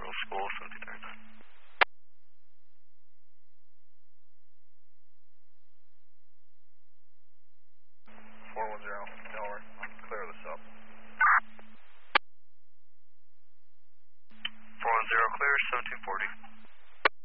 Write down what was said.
Rural School, 1739. 410, Delaware, clear this up. 410, clear, 1740.